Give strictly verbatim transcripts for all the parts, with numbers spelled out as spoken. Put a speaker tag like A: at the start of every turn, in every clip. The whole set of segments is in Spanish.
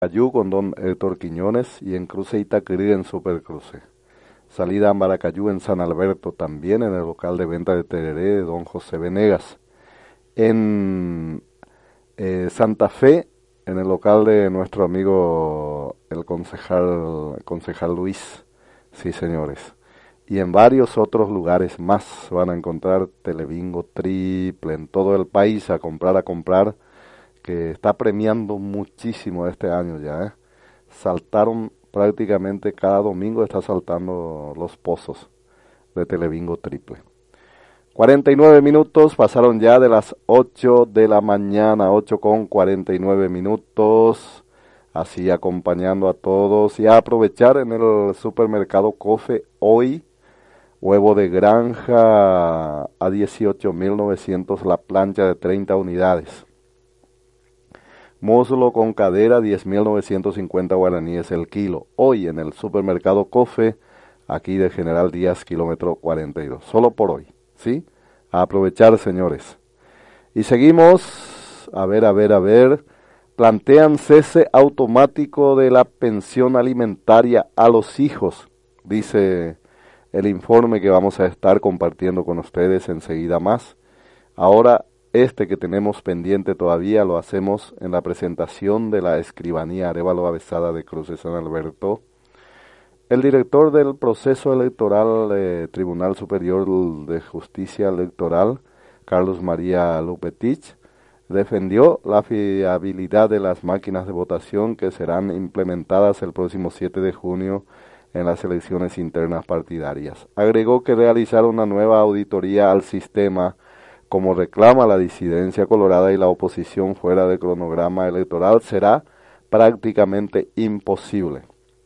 A: Maracayú con don Héctor Quiñones y en Cruce Itaqurí en Supercruce. Salida a Maracayú en San Alberto también en el local de venta de tereré de don José Venegas. En eh, Santa Fe en el local de nuestro amigo el concejal, concejal Luis. Sí, señores. Y en varios otros lugares más van a encontrar Telebingo triple en todo el país, a comprar, a comprar, que está premiando muchísimo este año ya, ¿eh? Saltaron prácticamente cada domingo, está saltando los pozos de Telebingo triple. cuarenta y nueve minutos, pasaron ya de las ocho de la mañana, ocho con cuarenta y nueve minutos, así acompañando a todos y a aprovechar en el supermercado Cofe hoy, huevo de granja a dieciocho mil novecientos la plancha de treinta unidades. Muslo con cadera, diez mil novecientos cincuenta guaraníes el kilo. Hoy en el supermercado Cofe, aquí de General Díaz, kilómetro cuarenta y dos. Solo por hoy, ¿sí? A aprovechar, señores. Y seguimos, a ver, a ver, a ver. Plantean cese automático de la pensión alimentaria a los hijos, dice el informe que vamos a estar compartiendo con ustedes enseguida más. Ahora, este que tenemos pendiente todavía lo hacemos en la presentación de la escribanía Arévalo Avesada de Cruce San Alberto. El director del proceso electoral eh, Tribunal Superior de Justicia Electoral, Carlos María Lupetich, defendió la fiabilidad de las máquinas de votación que serán implementadas el próximo siete de junio en las elecciones internas partidarias. Agregó que realizar una nueva auditoría al sistema, como reclama la disidencia colorada y la oposición fuera del cronograma electoral, será prácticamente imposible.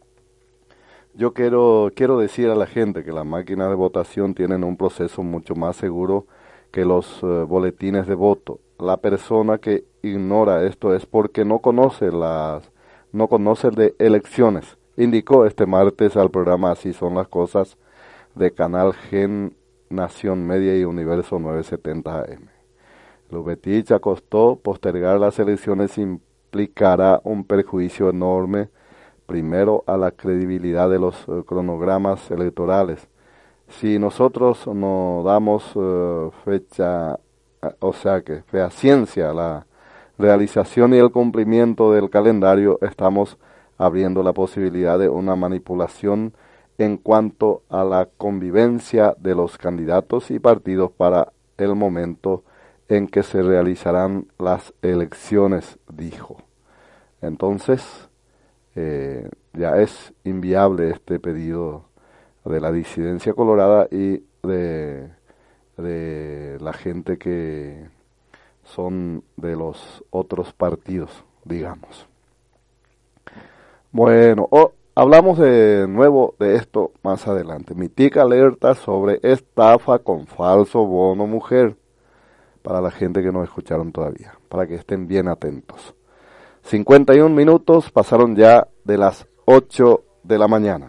A: Yo quiero, quiero decir a la gente que las máquinas de votación tienen un proceso mucho más seguro que los uh, boletines de voto. La persona que ignora esto es porque no conoce las, no conoce de elecciones, indicó este martes al programa Así Son las Cosas de Canal Gen Nación Media y Universo novecientos setenta A M. Lupetich acostó postergar las elecciones implicará un perjuicio enorme, primero a la credibilidad de los uh, cronogramas electorales. Si nosotros no damos uh, fecha, o sea que fehaciencia a la realización y el cumplimiento del calendario, estamos abriendo la posibilidad de una manipulación en cuanto a la convivencia de los candidatos y partidos para el momento en que se realizarán las elecciones, dijo. Entonces, eh, ya es inviable este pedido de la disidencia colorada y de, de la gente que son de los otros partidos, digamos. Bueno, oh, hablamos de nuevo de esto más adelante. Mitica alerta sobre estafa con falso bono mujer, para la gente que no escucharon todavía, para que estén bien atentos. cincuenta y un minutos pasaron ya de las ocho de la mañana.